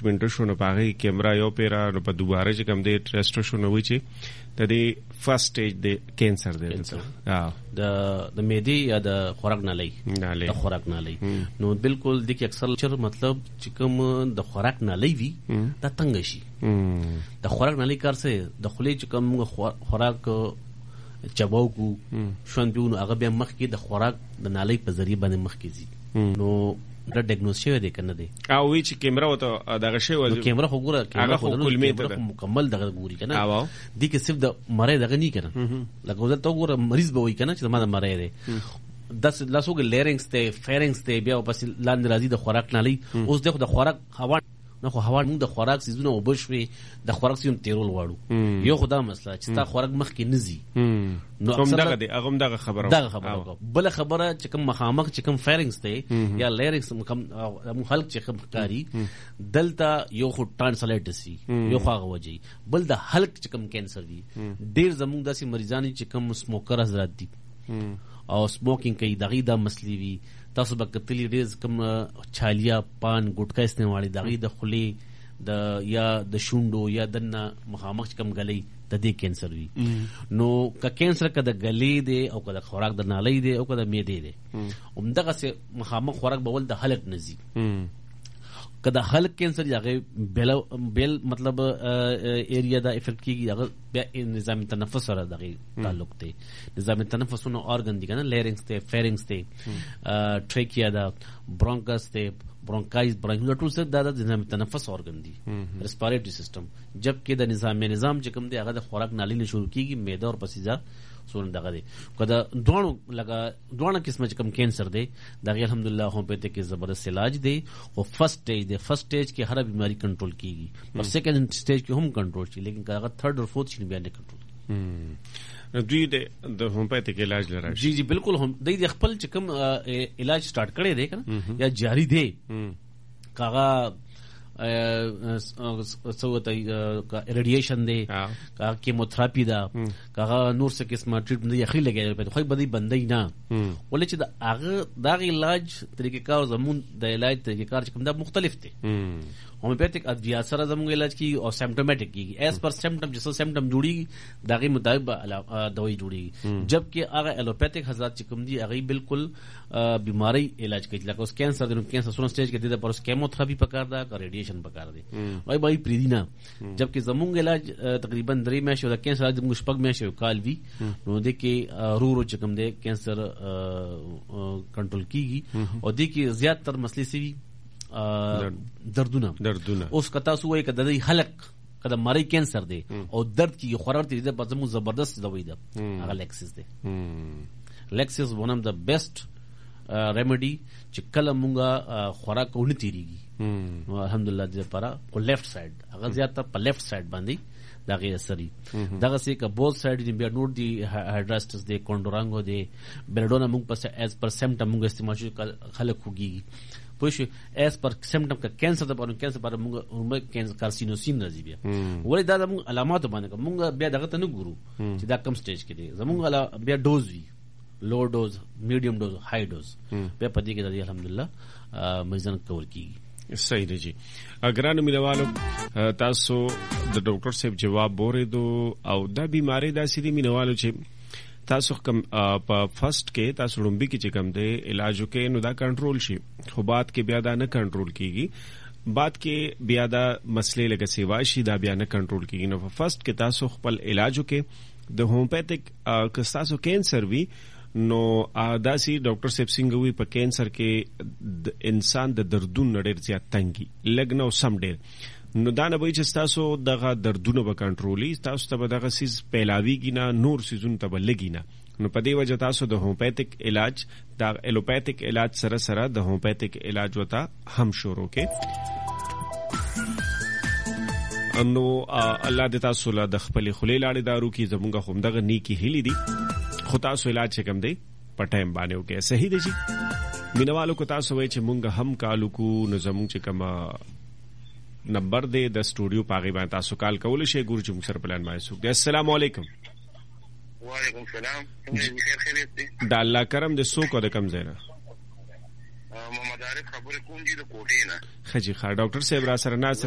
ټریټمنټ شو نو پاغي کیمرا یو پیرا نو په دوباره چې کوم دی ټیسټ شو نو وی چې د دې فرست سټیج د کینسر دی د معدې یا د خوراک نالۍ د خوراک نالۍ نو بالکل د کې اکثر مطلب چې کوم د خوراک نالۍ وي دا تنګ شي د خوراک نالۍ کار څه د خولې چې کوم خوراک چباو کو شون پیونو هغه بیا مخ کې د خوراک د نالۍ په ذریعہ باندې مخ کې زی نو دا ډایګنوز شوی دی کنه دی او وی چې کیمرا وته دغه شی و کیمرا خو ګوره کیمرا مکمل دغه ګوري کنه دی کې صرف د مړی دغه نه کنه لکه وځه ته ګوره مریض به وای کنه چې ما د مړی دی داس لاسوګ لیرنګز ته فیرنګز ته بیا پس لاندې راځي د خوراک نالۍ اوس دغه د خوراک هوا نه خو هوا موږ د خوراک سيزونه وبشوي د خوراک سيزون تیرول واړو یو خدا مسله چې تا خوراک مخ کې نزي نو اکثر دغه خبره بل خبره چې کوم مخامخ چې کوم فیرنګز ته یا لیرنګز کوم خلق چې کوم کاری دلته یو خو ټانسلایټس یو خو غوږی بل د حلق چې کوم کینسر دی ډیر زموږ داسې مریضان چې کوم سموکر حضرات دي او سموکینګ کوي دغه د مسلې وی تاسو به کتلی ډیر کوم چالیا پان ګټکا استعمالي دغه د خولې د یا د شونډو یا دنه مخامخ کم غلې د دې کینسر وی نو ک کینسر ک د غلې دی او ک د خوراک د نالۍ دی او ک د معدې دی همدغه سه مخامخ خوراک بول د حلق نزي ک د حلق کینسر هغه بیل مطلب ایریا دا افیکټ کیږي هغه بیا نظام تنفس سره دغه تعلق دی نظام تنفس نو ارګن دی کنه لیرنګز ته فیرنګز ته ټریکیا دا برونکس ته برونکایز برونکایز ټول څه د نظام تنفس ارګن دی ریسپیریټری سیستم جبکې د نظام چې کوم دی هغه د خوراک نالۍ نه شروع کیږي معده او پسیزا سون دغه دی کدا دوه قسمه چې کوم کینسر دی دغه الحمدلله هومیوپیتھک کې زبردست علاج دی او فرست سټیج کې هر بیماری کنټرول کیږي پر سیکنډ سټیج کې هم کنټرول شي لیکن هغه تھرد اور فورث شي بیا نه کنټرول دوی د هومیوپیتھک علاج لري جی بالکل هم د خپل چې کوم علاج سٹارټ کړي دی کنه یا جاری دی کاغه سوته ریډیشن دی کا کیموتراپی دا کا نور څه قسمه ټریټمنټ دی خې لګي په خو بدی بندي نه ولې چې دا هغه دا علاج طریقې کار زمون د علاج طریقې کار چې کوم دا مختلف دي هومیوپیتھک ادویات سره زموږ علاج کی او سیمپټومیټک کی ایز پر سیمپټم جسو سیمپټم جوړي دغه مطابق دوايي جوړي جبکې هغه الوپیتھک حضرات چې کوم دي هغه بالکل بیماری علاج کوي لکه اوس کینسر د کینسر سونه سټیج کې د پر کیموتراپی پکار دا ریډیشن پکار دی وای بای پریدینا جبکې زموږ علاج تقریبا 3 میاشتې د کینسر د مشپک میاشتې کال وی نو د کې رو چې کوم دی کینسر کنټرول کیږي او د کې زیات تر مسلې سی دردونه اوس کتا سو وای کده حلق کده مری کینسر دی او درد کی خورر دی د پزمو زبردست دوايي ده هغه لیکسس دی لیکسس ون اف د بیسٹ ریمیډي چې کله مونږه خوراک ونه تیریږي نو الحمدلله دې لپاره په لیفت سایډ هغه زیات په لیفت سایډ باندې دغه اثري دغه سې ک بوث سایډ دی بیا نور دی هایډراستس دی کونډورانګو دی بلډونا مونږ په ایز پر سیمپټم مونږ استعمال شو خلک خوږي پوه ایز پر سیمپټم ک کینسر د پاره کینسر پر مونږ کینسر کارسینوسین راځي بیا ولې دا د علامات باندې مونږ بیا دغه ته نه ګورو چې دا کم سټیج کې دی زمونږ بیا ډوز وی لو ډوز میډیم ډوز های ډوز بیا پدې کې د الحمدلله مریضان کور کیږي صحیح دی جی اگرانو مینوالو تاسو د ډاکټر صاحب جواب بوریدو او دا بیماری داسې دی مینوالو چې تاسو کوم په فرست کې تاسو لومبي کې چې کوم دی علاج وکې نو دا کنټرول شي خو بعد کې بیا دا نه کنټرول کیږي بعد کې بیا دا مسلې لکه سیوا شي دا بیا نه کنټرول کیږي نو په فرست کې تاسو خپل علاج وکې د هومیوپیتھک که تاسو کینسر وی نو داسي ډاکټر صاحب څنګه وی په کینسر کې انسان د دردونو ډېر زیات تنګي لګنو سم ډېر نو دا نه وایي چې تاسو دغه دردونه به کنټرولي تاسو ته به دغه سیز پیلاویږي نه نور سیزونه ته به لګي نه نو په دې وجه تاسو د هومیوپیتھک علاج د الوپیتھک علاج سره سره د هومیوپیتھک علاج وتا هم شروع کې نو الله دې تاسو له د خپل خولې لاړې دارو کې زمونږ هم دغه نیکی هلي دي خو تاسو علاج کم دی په ټایم باندې وکړئ صحیح دی جی مینوالو کو تاسو وایي چې مونږ هم کالو کو نو زمونږ چې کوم نمبر دی د سټوډیو پاغي باندې تاسو کال کول شي ګورو چې موږ سره پلان مای سو السلام علیکم وعلیکم السلام څنګه خیریت دی د الله کرم د سو کو د کم زینا محمد عارف خبرې کوم دي د کوټې نه خجی خا ډاکټر صاحب را سره ناس